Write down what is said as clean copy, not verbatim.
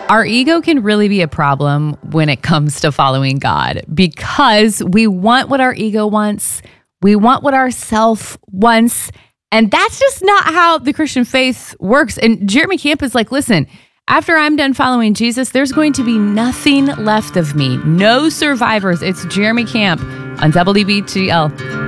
Our ego can really be a problem when it comes to following God because we want what our ego wants. We want what our self wants. And that's just not how the Christian faith works. And Jeremy Camp is like, listen, after I'm done following Jesus, there's going to be nothing left of me. No survivors. It's Jeremy Camp on WBGL.